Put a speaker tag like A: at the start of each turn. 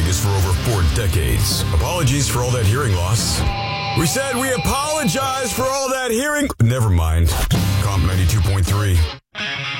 A: this for over 4 decades. Apologies for all that hearing loss. We said we apologize for all that hearing. Never mind. Comp 92.3.